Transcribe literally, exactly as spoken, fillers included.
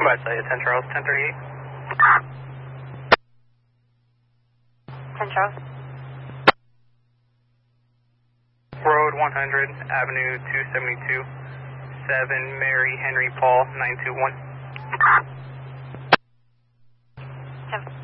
By site, ten Charles, ten thirty-eight. ten Charles. Road one hundred, Avenue two seventy-two, seven Mary Henry Paul, nine two one. ten.